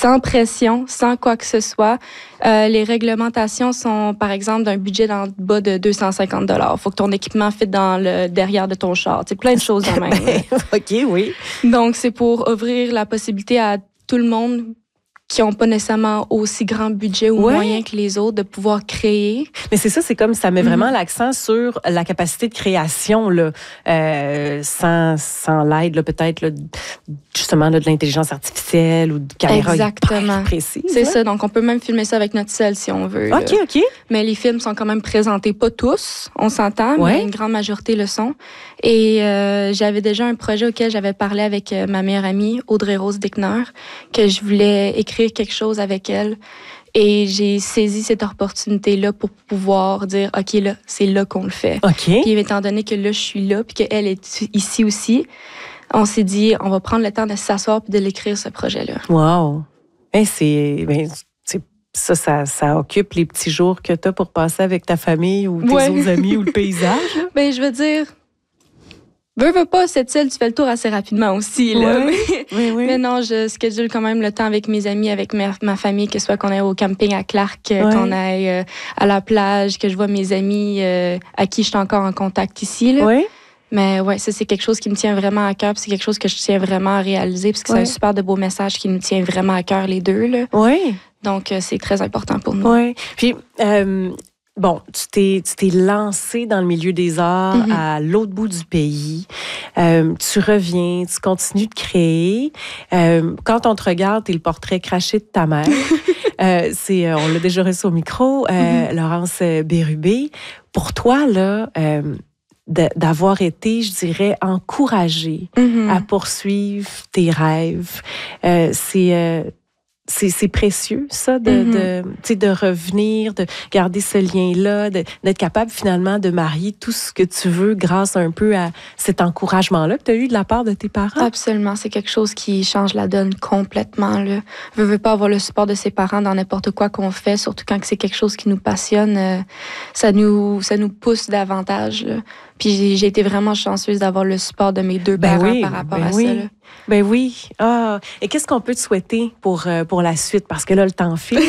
sans pression, sans quoi que ce soit. Les réglementations sont, par exemple, d'un budget dans le bas de 250 $. Faut que ton équipement fitte dans le derrière de ton char. C'est plein de choses de même. OK, oui. Donc, c'est pour ouvrir la possibilité à tout le monde qui n'ont pas nécessairement aussi grand budget ou moyen que les autres de pouvoir créer. Mais c'est ça, c'est comme ça met vraiment l'accent sur la capacité de création, là, sans l'aide, là, peut-être, là, justement, là, de l'intelligence artificielle ou de caméras hyper précises. C'est ça, donc on peut même filmer ça avec notre cell si on veut. OK, OK. Mais les films sont quand même présentés, pas tous, on s'entend, mais une grande majorité le sont. Et j'avais déjà un projet auquel j'avais parlé avec ma meilleure amie, Audrey-Rose Dickner, que je voulais écrire quelque chose avec elle. Et j'ai saisi cette opportunité-là pour pouvoir dire, OK, là, c'est là qu'on le fait. OK. Puis étant donné que là, je suis là, puis qu'elle est ici aussi, on s'est dit, on va prendre le temps de s'asseoir puis de l'écrire, ce projet-là. Wow! Ça occupe les petits jours que tu as pour passer avec ta famille ou tes autres amis ou le paysage. Ben, je veux dire, veux pas, cette île, tu fais le tour assez rapidement aussi. Là. Oui. Mais non, je schedule quand même le temps avec mes amis, avec ma famille, que ce soit qu'on aille au camping à Clark, qu'on aille à la plage, que je vois mes amis à qui je suis encore en contact ici. Là. Oui. Mais ouais, ça, c'est quelque chose qui me tient vraiment à cœur, puis c'est quelque chose que je tiens vraiment à réaliser, parce que c'est un super de beau message qui nous tient vraiment à cœur, les deux. Là. Oui. Donc, c'est très important pour nous. Oui. Puis, bon, tu t'es lancé dans le milieu des arts à l'autre bout du pays. Tu reviens, tu continues de créer. Quand on te regarde, t'es le portrait craché de ta mère. On l'a déjà reçu au micro, Laurence Bérubé. Pour toi, là, d'avoir été, je dirais, encouragée à poursuivre tes rêves, c'est précieux, ça, de revenir, de garder ce lien-là, d'être capable, finalement, de marier tout ce que tu veux grâce un peu à cet encouragement-là que tu as eu de la part de tes parents. Absolument. C'est quelque chose qui change la donne complètement. Là. Veux pas avoir le support de ses parents dans n'importe quoi qu'on fait, surtout quand c'est quelque chose qui nous passionne, ça nous pousse davantage. Là. Puis j'ai été vraiment chanceuse d'avoir le support de mes deux parents par rapport à ça. Là. Ben oui. Ah. Et qu'est-ce qu'on peut te souhaiter pour la suite? Parce que là, le temps file.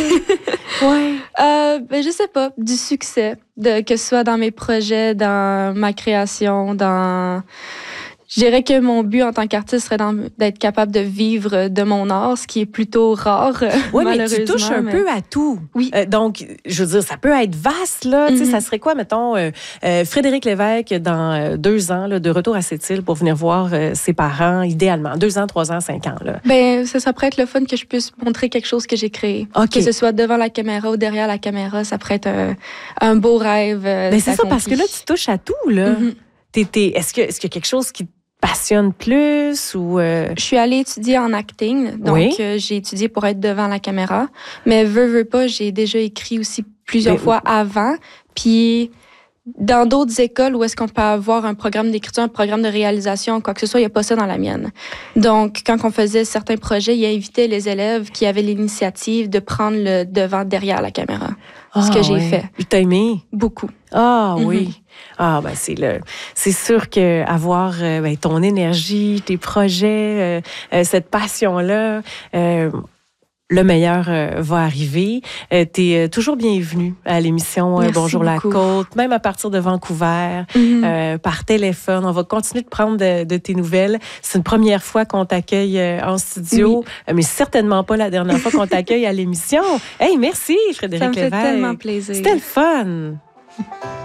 Je sais pas. Du succès. Que ce soit dans mes projets, dans ma création, dans... Je dirais que mon but en tant qu'artiste serait d'être capable de vivre de mon art, ce qui est plutôt rare, oui, mais malheureusement. tu touches un peu à tout. Oui. Donc, je veux dire, ça peut être vaste, là. Tu sais, ça serait quoi, mettons, Frédéric Lévesque, dans 2 ans, là, de retour à cette île pour venir voir ses parents, idéalement. 2 ans, 3 ans, 5 ans, là. Ben, ça pourrait être le fun que je puisse montrer quelque chose que j'ai créé. Okay. Que ce soit devant la caméra ou derrière la caméra, ça pourrait être un beau rêve. Ben, c'est ça, parce que là, tu touches à tout, là. Est-ce qu'il y a quelque chose qui passionne plus ou Je suis allée étudier en acting, donc j'ai étudié pour être devant la caméra, mais veux pas, j'ai déjà écrit aussi plusieurs fois avant, puis dans d'autres écoles où est-ce qu'on peut avoir un programme d'écriture, un programme de réalisation, quoi que ce soit, il n'y a pas ça dans la mienne. Donc, quand on faisait certains projets, il invitait les élèves qui avaient l'initiative de prendre le devant derrière la caméra. Ce que j'ai fait. T'as aimé? Beaucoup. Ah oui. Ah ben c'est sûr que avoir ton énergie, tes projets, cette passion-là, le meilleur va arriver. T'es toujours bienvenue à l'émission Bonjour beaucoup. la Côte, même à partir de Vancouver, par téléphone. On va continuer de prendre de tes nouvelles. C'est une première fois qu'on t'accueille en studio, mais certainement pas la dernière fois qu'on t'accueille à l'émission. Hey, merci Frédéric Lévesque. Ça me fait tellement plaisir. C'était le fun.